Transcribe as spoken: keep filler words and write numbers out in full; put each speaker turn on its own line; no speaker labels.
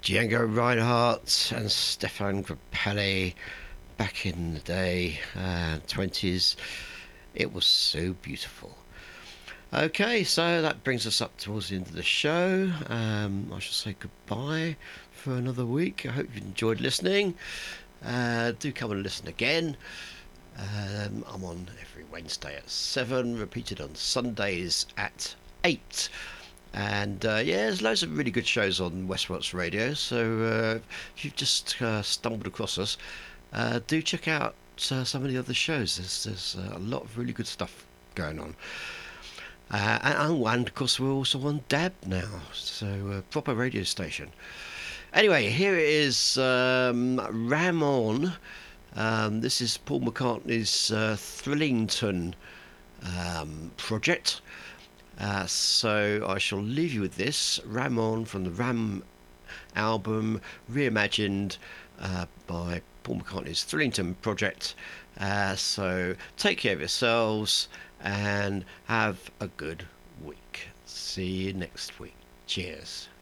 Django Reinhardt and Stefan Grappelli back in the day, uh, twenties. It was so beautiful. Okay, so that brings us up towards the end of the show. Um, I shall say goodbye for another week. I hope you enjoyed listening. Uh, do come and listen again. Um, I'm on every Wednesday at seven, repeated on Sundays at eight. And uh, yeah, there's loads of really good shows on Westworks Radio. So uh, if you've just uh, stumbled across us, uh, do check out uh, some of the other shows. There's, there's uh, a lot of really good stuff going on. Uh, and, and of course, we're also on D A B now, so uh, proper radio station. Anyway, here it is, um, Ram On. Um, this is Paul McCartney's uh, Thrillington um, project. Uh, so I shall leave you with this, Ram On from the Ram album, reimagined uh, by Paul McCartney's Thrillington project. Uh, so take care of yourselves and have a good week. See you next week. Cheers.